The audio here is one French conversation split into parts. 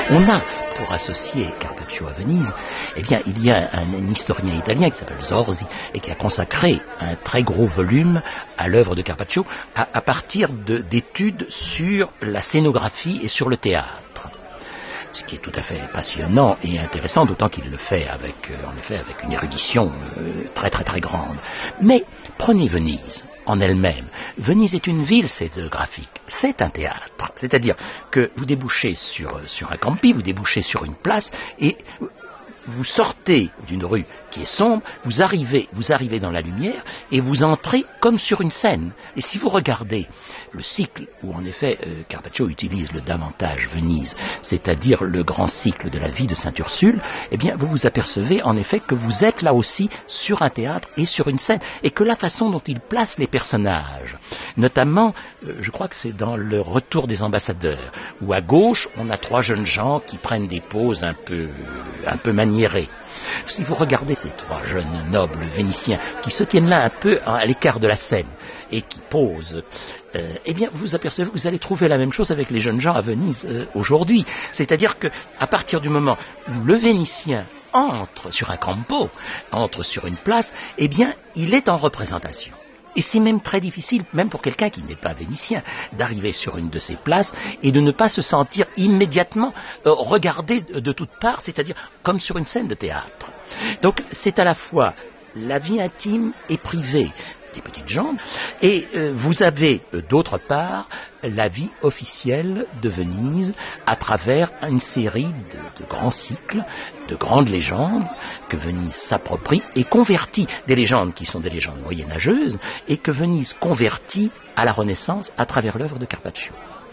On a, pour associer Carpaccio à Venise, eh bien, il y a un historien italien qui s'appelle Zorzi et qui a consacré un très gros volume à l'œuvre de Carpaccio à partir d'études sur la scénographie et sur le théâtre. Ce qui est tout à fait passionnant et intéressant, d'autant qu'il le fait avec une érudition très très très grande. Mais prenez Venise en elle-même. Venise est une ville scénographique, c'est un théâtre. C'est-à-dire que vous débouchez sur un campi, vous débouchez sur une place et vous sortez d'une rue qui est sombre, vous arrivez dans la lumière et vous entrez comme sur une scène. Et si vous regardez le cycle où en effet Carpaccio utilise le davantage Venise, c'est-à-dire le grand cycle de la vie de Sainte Ursule, eh bien vous vous apercevez en effet que vous êtes là aussi sur un théâtre et sur une scène, et que la façon dont il place les personnages, notamment, je crois que c'est dans le Retour des ambassadeurs, où à gauche on a 3 jeunes gens qui prennent des poses un peu maniérées. Si vous regardez ces 3 jeunes nobles vénitiens qui se tiennent là un peu à l'écart de la scène et qui posent, eh bien vous apercevez, vous allez trouver la même chose avec les jeunes gens à Venise aujourd'hui. C'est-à-dire que à partir du moment où le Vénitien entre sur un campo, entre sur une place, eh bien il est en représentation. Et c'est même très difficile, même pour quelqu'un qui n'est pas vénitien, d'arriver sur une de ces places et de ne pas se sentir immédiatement regardé de toutes parts, c'est-à-dire comme sur une scène de théâtre. Donc c'est à la fois la vie intime et privée des petites gens, et vous avez d'autre part la vie officielle de Venise à travers une série de grands cycles, de grandes légendes que Venise s'approprie et convertit, des légendes qui sont des légendes moyenâgeuses et que Venise convertit à la Renaissance à travers l'œuvre de Carpaccio.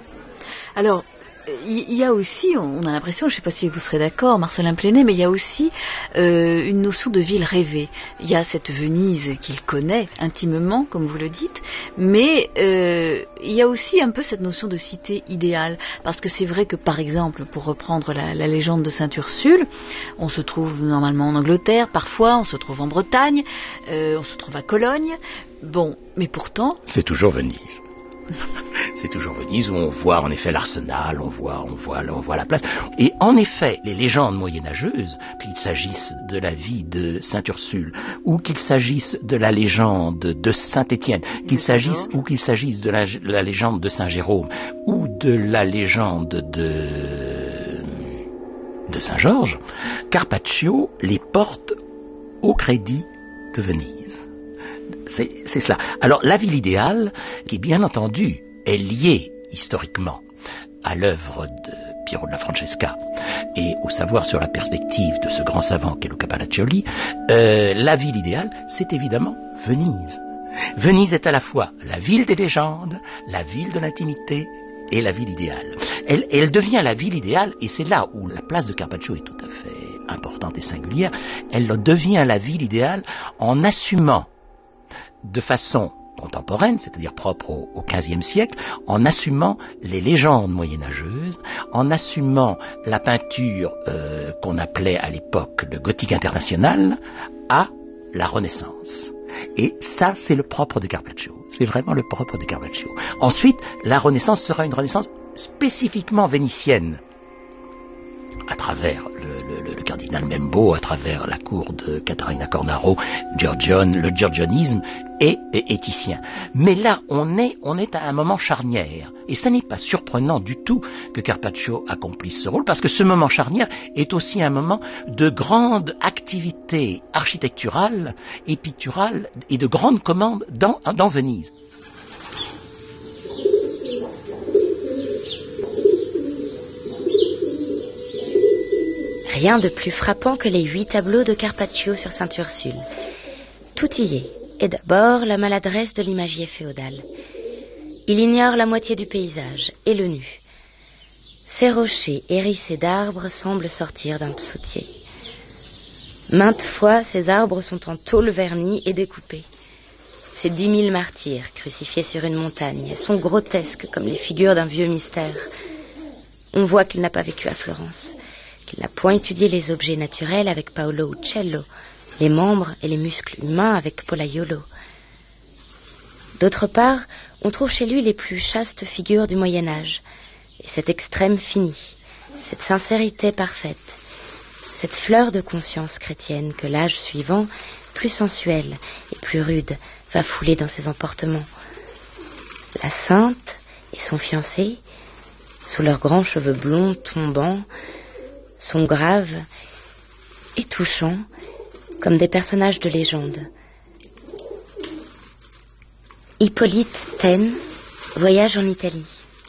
Alors, il y a aussi, on a l'impression, je ne sais pas si vous serez d'accord, Marcelin Plénet, mais il y a aussi une notion de ville rêvée. Il y a cette Venise qu'il connaît intimement, comme vous le dites, mais il y a aussi un peu cette notion de cité idéale, parce que c'est vrai que, par exemple, pour reprendre la légende de Sainte Ursule, on se trouve normalement en Angleterre, parfois on se trouve en Bretagne, on se trouve à Cologne, bon, mais pourtant... C'est toujours Venise. C'est toujours Venise où on voit en effet l'arsenal, on voit la place. Et en effet, les légendes moyenâgeuses, qu'il s'agisse de la vie de Sainte Ursule, ou qu'il s'agisse de la légende de Saint-Étienne, qu'il s'agisse de la légende de Saint Jérôme, ou de la légende de Saint Georges, Carpaccio les porte au crédit de Venise. C'est cela. Alors la ville idéale, qui bien entendu est liée historiquement à l'œuvre de Piero della Francesca et au savoir sur la perspective de ce grand savant qu'est Luca Pacioli, la ville idéale, c'est évidemment Venise. Venise est à la fois la ville des légendes, la ville de l'intimité et la ville idéale. Elle devient la ville idéale, et c'est là où la place de Carpaccio est tout à fait importante et singulière. Elle devient la ville idéale en assumant de façon contemporaine, c'est-à-dire propre au XVe siècle, en assumant les légendes moyenâgeuses, en assumant la peinture qu'on appelait à l'époque le gothique international, à la Renaissance. Et ça, c'est le propre de Carpaccio. C'est vraiment le propre de Carpaccio. Ensuite, la Renaissance sera une Renaissance spécifiquement vénitienne, à travers le cardinal Membo, à travers la cour de Catarina Cornaro, le giorgionisme est Titien. Mais là, on est à un moment charnière. Et ça n'est pas surprenant du tout que Carpaccio accomplisse ce rôle, parce que ce moment charnière est aussi un moment de grande activité architecturale et picturale et de grande commande dans Venise. Rien de plus frappant que les 8 tableaux de Carpaccio sur Sainte Ursule. Tout y est, et d'abord la maladresse de l'imagier féodal. Il ignore la moitié du paysage, et le nu. Ces rochers hérissés d'arbres semblent sortir d'un psautier. Maintes fois, ces arbres sont en tôle vernie et découpés. Ces 10 000 martyrs crucifiés sur une montagne sont grotesques comme les figures d'un vieux mystère. On voit qu'il n'a pas vécu à Florence, qu'il n'a point étudié les objets naturels avec Paolo Uccello, les membres et les muscles humains avec Pollaiolo. D'autre part, on trouve chez lui les plus chastes figures du Moyen-Âge, et cet extrême fini, cette sincérité parfaite, cette fleur de conscience chrétienne que l'âge suivant, plus sensuel et plus rude, va fouler dans ses emportements. La sainte et son fiancé, sous leurs grands cheveux blonds tombants, sont graves et touchants comme des personnages de légende. Hippolyte Taine voyage en Italie.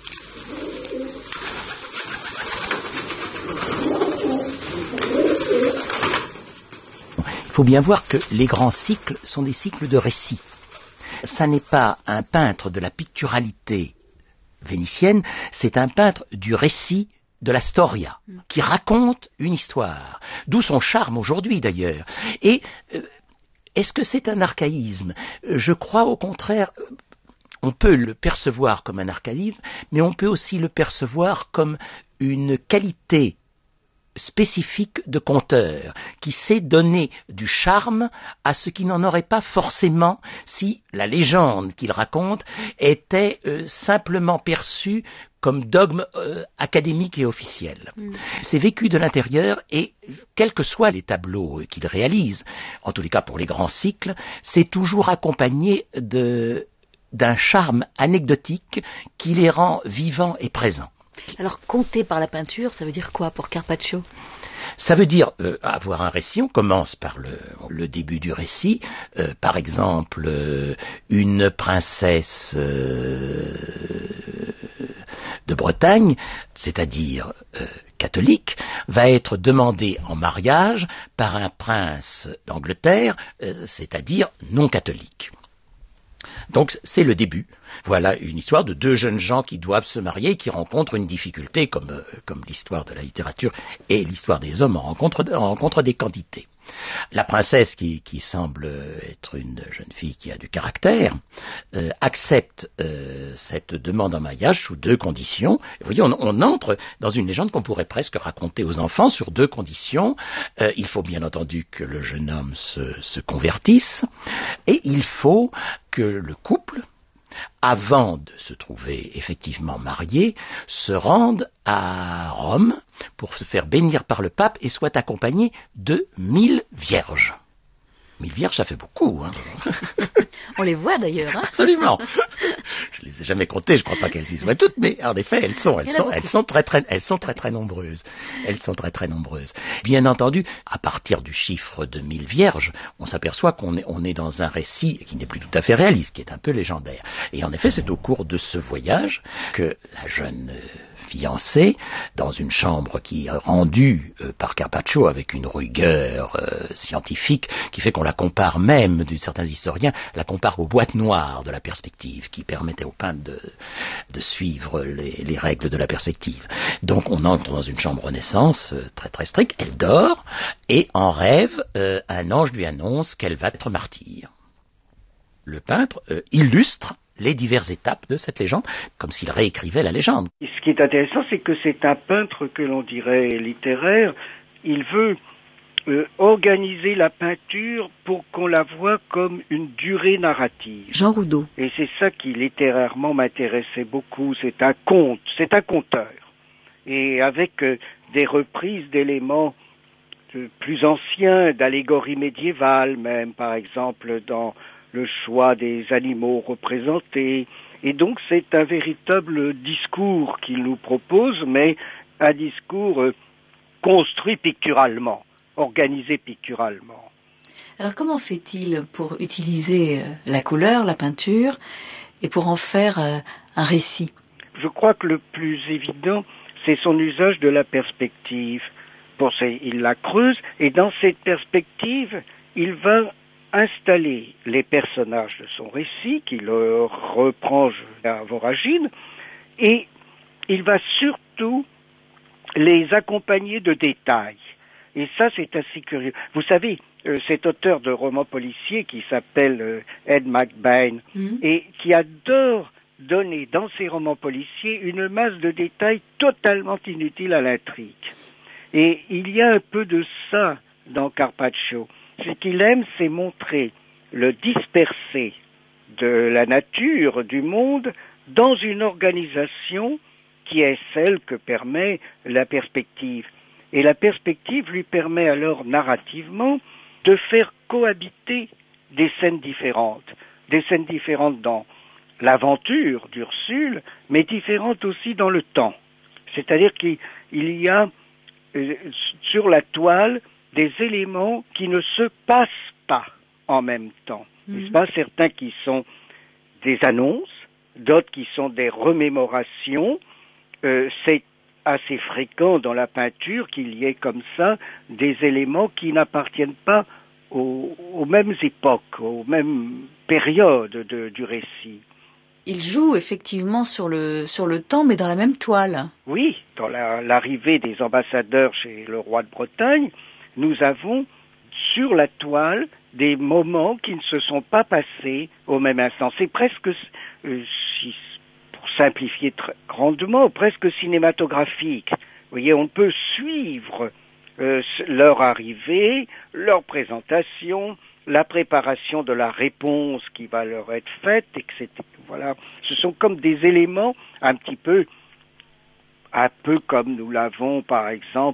Il faut bien voir que les grands cycles sont des cycles de récits. Ça n'est pas un peintre de la picturalité vénitienne, c'est un peintre du récit de la storia, qui raconte une histoire, d'où son charme aujourd'hui d'ailleurs. Et est-ce que c'est un archaïsme? Je crois au contraire, on peut le percevoir comme un archaïsme, mais on peut aussi le percevoir comme une qualité spécifique de conteur, qui sait donner du charme à ce qui n'en aurait pas forcément si la légende qu'il raconte était simplement perçue comme dogme académique et officiel. C'est vécu de l'intérieur et, quels que soient les tableaux qu'il réalise, en tous les cas pour les grands cycles, c'est toujours accompagné d'un charme anecdotique qui les rend vivants et présents. Alors, compter par la peinture, ça veut dire quoi pour Carpaccio? Ça veut dire avoir un récit. On commence par le début du récit. Par exemple, une princesse de Bretagne, c'est-à-dire catholique, va être demandée en mariage par un prince d'Angleterre, c'est-à-dire non catholique. Donc c'est le début. Voilà une histoire de deux jeunes gens qui doivent se marier et qui rencontrent une difficulté, comme l'histoire de la littérature et l'histoire des hommes en rencontre des quantités. La princesse, qui semble être une jeune fille qui a du caractère, accepte cette demande en mariage sous deux conditions. Vous voyez, on entre dans une légende qu'on pourrait presque raconter aux enfants sur deux conditions. Il faut bien entendu que le jeune homme se convertisse, et il faut que le couple, avant de se trouver effectivement marié, se rende à Rome pour se faire bénir par le pape et soit accompagné de 1000 vierges. 1000 vierges, ça fait beaucoup, hein. On les voit d'ailleurs, hein. Absolument. Je les ai jamais comptées, je crois pas qu'elles y soient toutes, mais en effet, elles sont très nombreuses. Elles sont très nombreuses. Bien entendu, à partir du chiffre de 1000 vierges, on s'aperçoit qu'on est dans un récit qui n'est plus tout à fait réaliste, qui est un peu légendaire. Et en effet, c'est au cours de ce voyage que la jeune fiancée, dans une chambre qui est rendue par Carpaccio avec une rigueur scientifique qui fait qu'on la compare même, certains historiens, la comparent aux boîtes noires de la perspective qui permettaient au peintre de suivre les règles de la perspective. Donc on entre dans une chambre Renaissance très très stricte, elle dort et en rêve un ange lui annonce qu'elle va être martyre. Le peintre illustre les diverses étapes de cette légende, comme s'il réécrivait la légende. Ce qui est intéressant, c'est que c'est un peintre que l'on dirait littéraire. Il veut organiser la peinture pour qu'on la voie comme une durée narrative. Jean Roudot. Et c'est ça qui littérairement m'intéressait beaucoup. C'est un conte, c'est un conteur. Et avec des reprises d'éléments plus anciens, d'allégories médiévales même, par exemple dans le choix des animaux représentés. Et donc c'est un véritable discours qu'il nous propose, mais un discours construit picturalement, organisé picturalement. Alors comment fait-il pour utiliser la couleur, la peinture, et pour en faire un récit? Je crois que le plus évident, c'est son usage de la perspective. Il la creuse, et dans cette perspective, il va installer les personnages de son récit, qu'il reprend à voragine, et il va surtout les accompagner de détails. Et ça, c'est assez curieux. Vous savez, cet auteur de romans policiers qui s'appelle Ed McBain, et qui adore donner dans ses romans policiers une masse de détails totalement inutiles à l'intrigue. Et il y a un peu de ça dans Carpaccio. Ce qu'il aime, c'est montrer le dispersé de la nature, du monde, dans une organisation qui est celle que permet la perspective. Et la perspective lui permet alors narrativement de faire cohabiter des scènes différentes dans l'aventure d'Ursule, mais différentes aussi dans le temps. C'est-à-dire qu'il y a sur la toile des éléments qui ne se passent pas en même temps. N'est-ce pas? Certains qui sont des annonces, d'autres qui sont des remémorations. C'est assez fréquent dans la peinture qu'il y ait comme ça des éléments qui n'appartiennent pas aux mêmes époques, aux mêmes périodes du récit. Il joue effectivement sur le temps, mais dans la même toile. Oui, dans l'arrivée des ambassadeurs chez le roi de Bretagne, nous avons sur la toile des moments qui ne se sont pas passés au même instant. C'est presque, pour simplifier très grandement, presque cinématographique. Vous voyez, on peut suivre leur arrivée, leur présentation, la préparation de la réponse qui va leur être faite, etc. Voilà, ce sont comme des éléments un peu comme nous l'avons par exemple